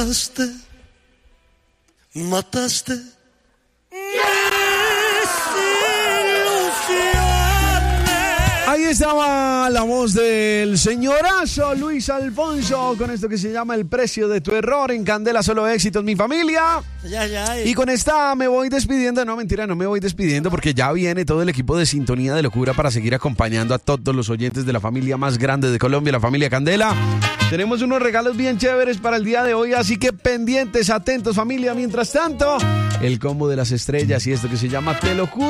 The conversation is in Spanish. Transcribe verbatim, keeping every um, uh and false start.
Mataste. Ahí estaba la voz del señorazo Luis Alfonso con esto que se llama El precio de tu error en Candela Solo Éxitos, mi familia. Ya, ya, y con esta me voy despidiendo. No, mentira, no me voy despidiendo porque ya viene todo el equipo de Sintonía de Locura para seguir acompañando a todos los oyentes de la familia más grande de Colombia, la familia Candela. Tenemos unos regalos bien chéveres para el día de hoy, así que pendientes, atentos, familia. Mientras tanto, el combo de las estrellas y esto que se llama Te lo juro.